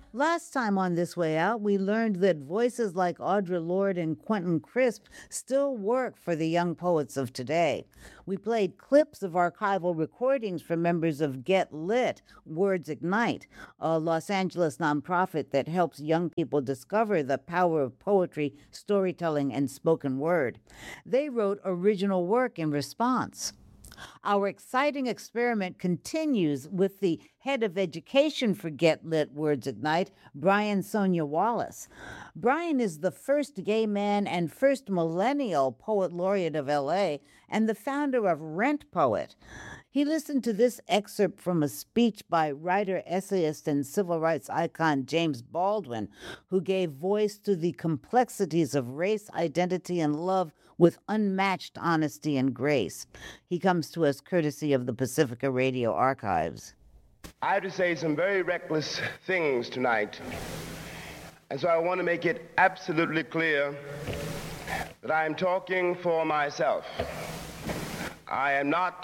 Last time on This Way Out, we learned that voices like Audre Lorde and Quentin Crisp still work for the young poets of today. We played clips of archival recordings from members of Get Lit, Words Ignite, a Los Angeles nonprofit that helps young people discover the power of poetry, storytelling, and spoken word. They wrote original work in response. Our exciting experiment continues with the head of education for Get Lit Words Ignite, Brian Sonia Wallace. Brian is the first gay man and first millennial poet laureate of LA and the founder of Rent Poet. He listened to this excerpt from a speech by writer, essayist, and civil rights icon James Baldwin, who gave voice to the complexities of race, identity, and love with unmatched honesty and grace. He comes to us courtesy of the Pacifica Radio Archives. I have to say some very reckless things tonight, and so I want to make it absolutely clear that I am talking for myself. I am not,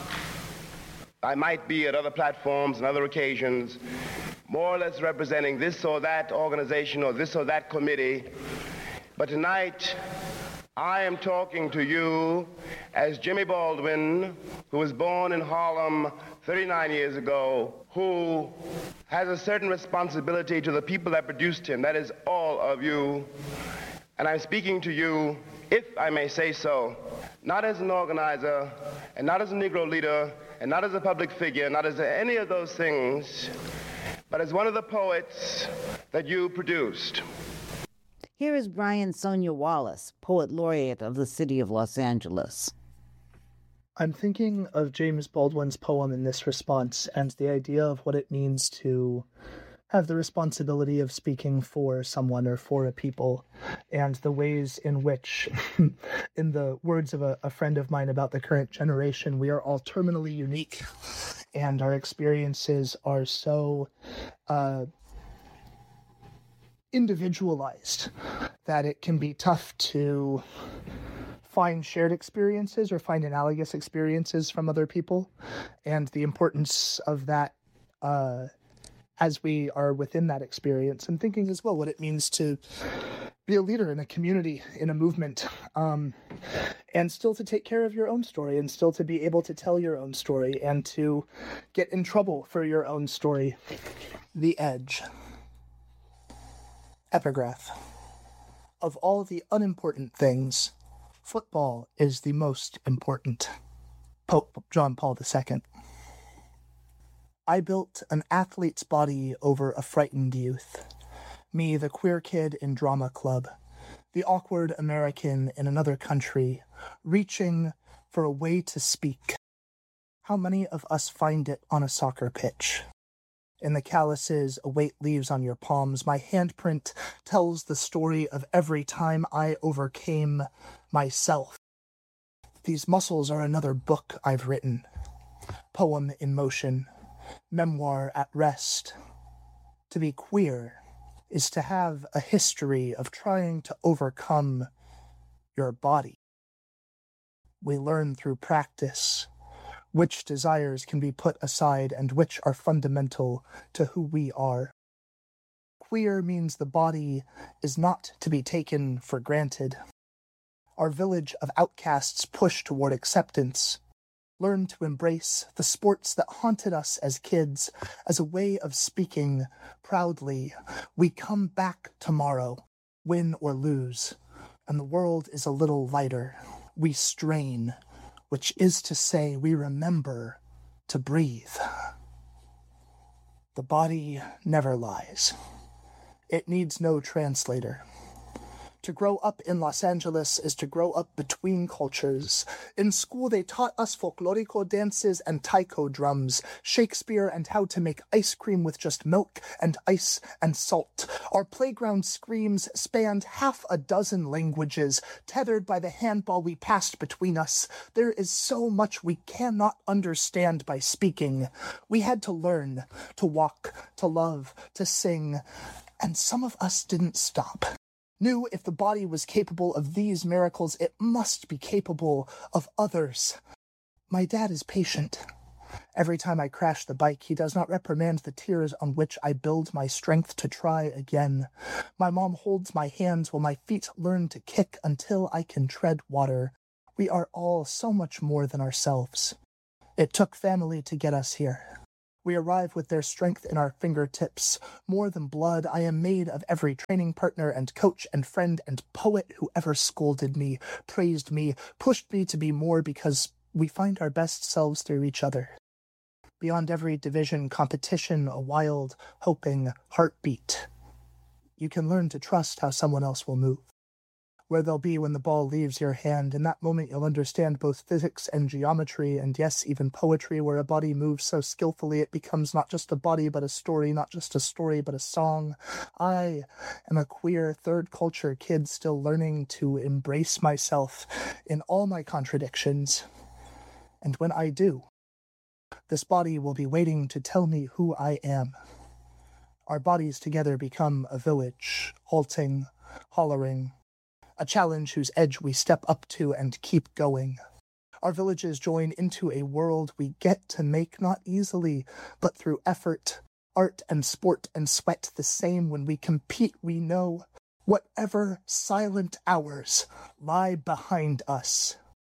I might be at other platforms and other occasions, more or less representing this or that organization or this or that committee, but tonight I am talking to you as Jimmy Baldwin, who was born in Harlem 39 years ago, who has a certain responsibility to the people that produced him, that is all of you. And I'm speaking to you, if I may say so, not as an organizer, and not as a Negro leader, and not as a public figure, not as any of those things, but as one of the poets that you produced. Here is Brian Sonia Wallace, Poet Laureate of the City of Los Angeles. I'm thinking of James Baldwin's poem in this response and the idea of what it means to have the responsibility of speaking for someone or for a people, and the ways in which, in the words of a friend of mine about the current generation, we are all terminally unique, and our experiences are so individualized that it can be tough to find shared experiences or find analogous experiences from other people, and the importance of that as we are within that experience, and thinking as well what it means to be a leader in a community, in a movement, and still to take care of your own story, and still to be able to tell your own story, and to get in trouble for your own story. The Edge. Epigraph. Of all the unimportant things, football is the most important. Pope John Paul II. I built an athlete's body over a frightened youth. Me, the queer kid in drama club, the awkward American in another country, reaching for a way to speak. How many of us find it on a soccer pitch? In the calluses a weight leaves on your palms, my handprint tells the story of every time I overcame myself. These muscles are another book I've written. Poem in motion. Memoir at rest. To be queer is to have a history of trying to overcome your body. We learn through practice which desires can be put aside and which are fundamental to who we are. Queer means the body is not to be taken for granted. Our village of outcasts push toward acceptance. Learn to embrace the sports that haunted us as kids as a way of speaking proudly. We come back tomorrow, win or lose, and the world is a little lighter. We strain, which is to say we remember to breathe. The body never lies. It needs no translator. To grow up in Los Angeles is to grow up between cultures. In school they taught us folklorico dances and taiko drums, Shakespeare and how to make ice cream with just milk and ice and salt. Our playground screams spanned half a dozen languages, tethered by the handball we passed between us. There is so much we cannot understand by speaking. We had to learn, to walk, to love, to sing, and some of us didn't stop. Knew if the body was capable of these miracles, it must be capable of others. My dad is patient. Every time I crash the bike, he does not reprimand the tears on which I build my strength to try again. My mom holds my hands while my feet learn to kick until I can tread water. We are all so much more than ourselves. It took family to get us here. We arrive with their strength in our fingertips. More than blood, I am made of every training partner and coach and friend and poet who ever scolded me, praised me, pushed me to be more, because we find our best selves through each other. Beyond every division, competition, a wild, hoping heartbeat. You can learn to trust how someone else will move. Where they'll be when the ball leaves your hand. In that moment you'll understand both physics and geometry, and yes, even poetry, where a body moves so skillfully it becomes not just a body but a story, not just a story but a song. I am a queer third culture kid still learning to embrace myself in all my contradictions. And when I do, this body will be waiting to tell me who I am. Our bodies together become a village, halting, hollering, a challenge whose edge we step up to and keep going. Our villages join into a world we get to make not easily, but through effort, art and sport and sweat. The same when we compete, we know whatever silent hours lie behind us,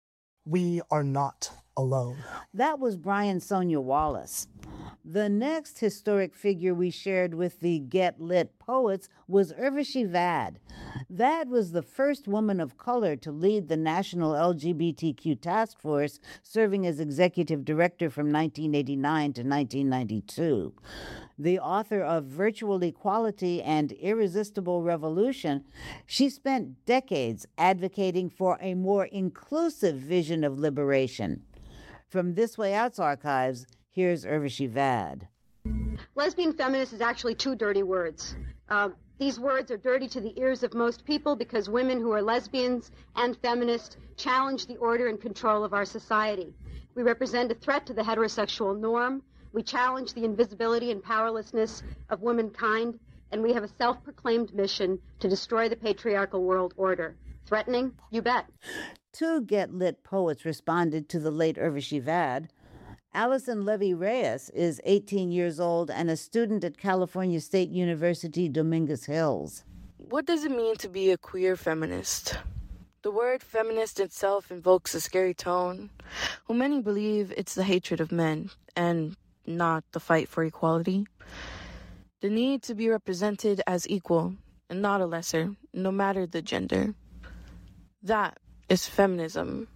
we are not alone. That was Brian Sonia Wallace. The next historic figure we shared with the Get Lit poets was Urvashi Vad. Vad was the first woman of color to lead the National LGBTQ Task Force, serving as executive director from 1989 to 1992. The author of Virtual Equality and Irresistible Revolution, she spent decades advocating for a more inclusive vision of liberation. From This Way Out's archives, here's Urvashi Vad. Lesbian feminist is actually two dirty words. These words are dirty to the ears of most people because women who are lesbians and feminists challenge the order and control of our society. We represent a threat to the heterosexual norm. We challenge the invisibility and powerlessness of womankind, and we have a self-proclaimed mission to destroy the patriarchal world order. Threatening? You bet. Two Get Lit poets responded to the late Urvashi Vad. Allison Levy Reyes is 18 years old and a student at California State University, Dominguez Hills. What does it mean to be a queer feminist? The word feminist itself invokes a scary tone, who many believe it's the hatred of men and not the fight for equality. The need to be represented as equal and not a lesser, no matter the gender. That is feminism.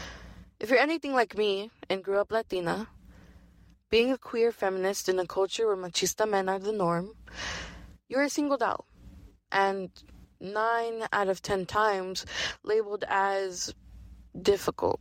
If you're anything like me and grew up Latina, being a queer feminist in a culture where machista men are the norm, you're singled out and 9 out of 10 times labeled as difficult.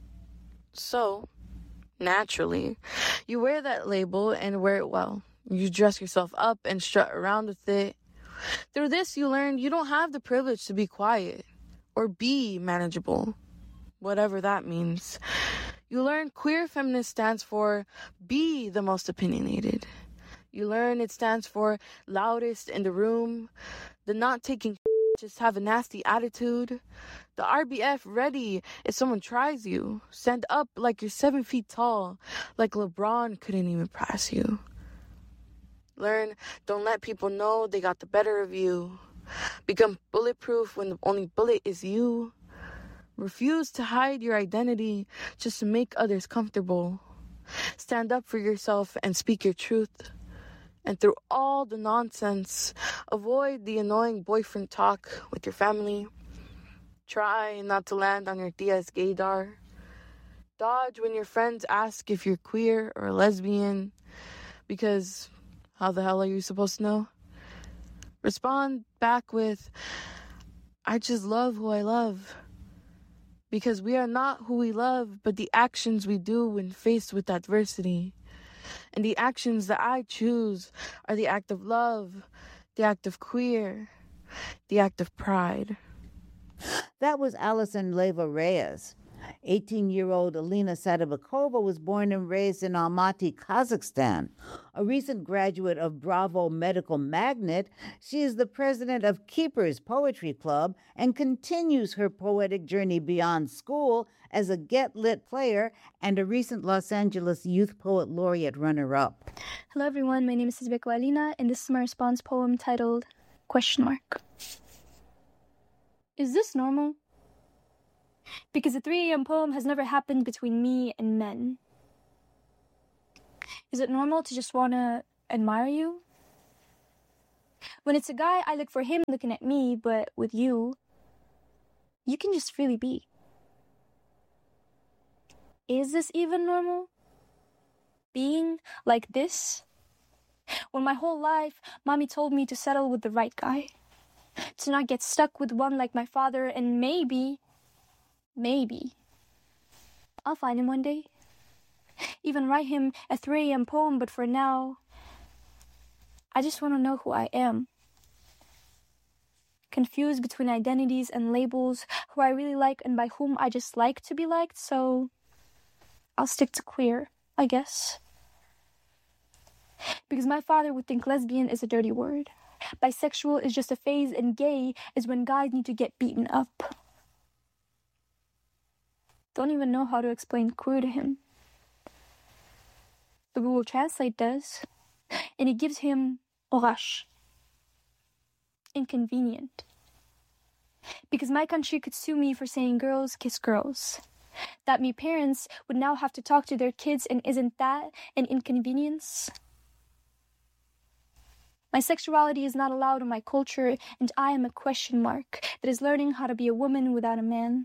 So, naturally, you wear that label and wear it well. You dress yourself up and strut around with it. Through this, you learn you don't have the privilege to be quiet or be manageable, whatever that means. You learn queer feminist stands for be the most opinionated. You learn it stands for loudest in the room, the not taking just have a nasty attitude, the RBF ready if someone tries you, stand up like you're 7 feet tall, like LeBron couldn't even pass you. Learn don't let people know they got the better of you. Become bulletproof when the only bullet is you. Refuse to hide your identity just to make others comfortable. Stand up for yourself and speak your truth. And through all the nonsense, avoid the annoying boyfriend talk with your family. Try not to land on your tia's gaydar. Dodge when your friends ask if you're queer or lesbian, because how the hell are you supposed to know? Respond back with, I just love who I love. Because we are not who we love, but the actions we do when faced with adversity. And the actions that I choose are the act of love, the act of queer, the act of pride. That was Allison Leva Reyes. 18-year-old Alina Sadibakova was born and raised in Almaty, Kazakhstan. A recent graduate of Bravo Medical Magnet, she is the president of Keepers Poetry Club and continues her poetic journey beyond school as a Get Lit player and a recent Los Angeles Youth Poet Laureate runner-up. Hello everyone, my name is Sadibakova Alina, and this is my response poem titled, ? Is this normal? Because a 3 a.m. poem has never happened between me and men. Is it normal to just want to admire you? When it's a guy, I look for him looking at me, but with you, you can just freely be. Is this even normal? Being like this? When my whole life, mommy told me to settle with the right guy, to not get stuck with one like my father, and maybe, I'll find him one day. Even write him a 3 a.m. poem, but for now, I just want to know who I am. Confused between identities and labels, who I really like and by whom I just like to be liked, so I'll stick to queer, I guess. Because my father would think lesbian is a dirty word. Bisexual is just a phase, and gay is when guys need to get beaten up. Don't even know how to explain queer to him. The Google Translate does, and it gives him orash, inconvenient. Because my country could sue me for saying girls kiss girls. That me parents would now have to talk to their kids, and isn't that an inconvenience? My sexuality is not allowed in my culture, and I am a question mark that is learning how to be a woman without a man.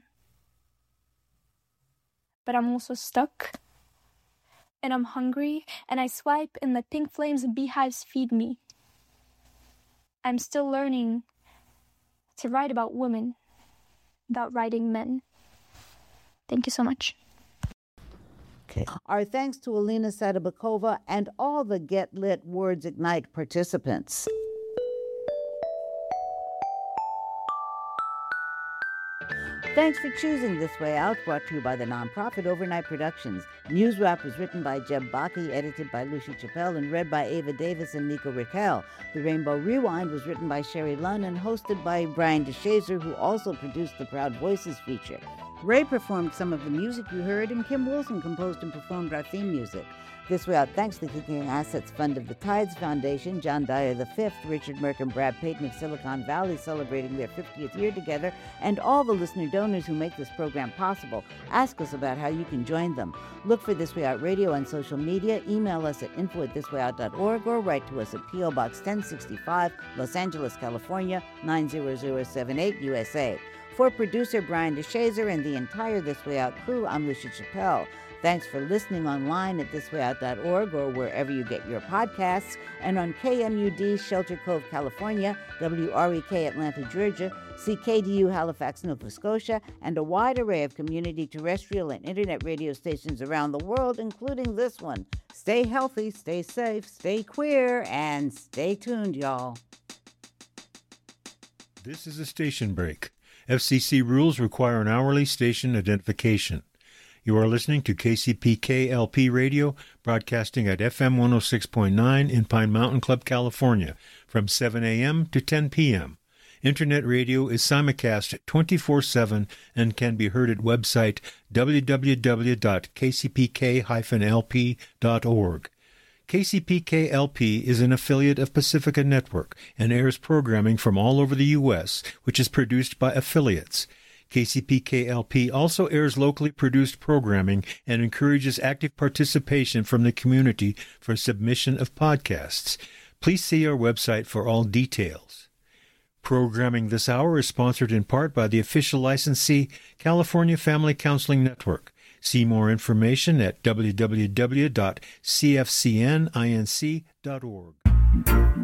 But I'm also stuck, and I'm hungry, and I swipe and let pink flames and beehives feed me. I'm still learning to write about women without writing men. Thank you so much. Okay. Our thanks to Alina Sadibakova and all the Get Lit Words Ignite participants. Thanks for choosing This Way Out, brought to you by the nonprofit Overnight Productions. News Wrap was written by Jeb Baki, edited by Lucy Chappelle, and read by Ava Davis and Nico Raquel. The Rainbow Rewind was written by Sherry Lunn and hosted by Brian DeShazer, who also produced the Proud Voices feature. Ray performed some of the music you heard, and Kim Wilson composed and performed our theme music. This Way Out thanks to the Kicking Assets Fund of the Tides Foundation, John Dyer V, Richard Merck, and Brad Payton of Silicon Valley celebrating their 50th year together, and all the listener donors who make this program possible. Ask us about how you can join them. Look for This Way Out Radio on social media, email us at info@thiswayout.org, or write to us at P.O. Box 1065, Los Angeles, California, 90078, USA. For producer Brian DeShazer and the entire This Way Out crew, I'm Lucy Chappelle. Thanks for listening online at thiswayout.org or wherever you get your podcasts, and on KMUD Shelter Cove, California, WREK Atlanta, Georgia, CKDU Halifax, Nova Scotia, and a wide array of community terrestrial and internet radio stations around the world, including this one. Stay healthy, stay safe, stay queer, and stay tuned, y'all. This is a station break. FCC rules require an hourly station identification. You are listening to KCPK-LP Radio, broadcasting at FM 106.9 in Pine Mountain Club, California, from 7 a.m. to 10 p.m. Internet radio is simulcast 24/7 and can be heard at website www.kcpk-lp.org. KCPK-LP is an affiliate of Pacifica Network and airs programming from all over the U.S., which is produced by affiliates. KCPK-LP also airs locally produced programming and encourages active participation from the community for submission of podcasts. Please see our website for all details. Programming this hour is sponsored in part by the official licensee, California Family Counseling Network. See more information at www.cfcninc.org.